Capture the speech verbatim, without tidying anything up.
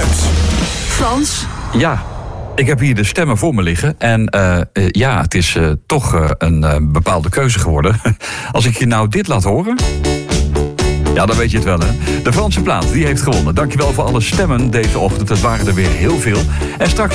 Weekend. Frans? Ja, ik heb hier de stemmen voor me liggen. En uh, uh, ja, het is uh, toch uh, een uh, bepaalde keuze geworden. Als ik je nou dit laat horen... Ja, dan weet je het wel, hè. De Franse plaat, die heeft gewonnen. Dankjewel voor alle stemmen deze ochtend. Het waren er weer heel veel. En straks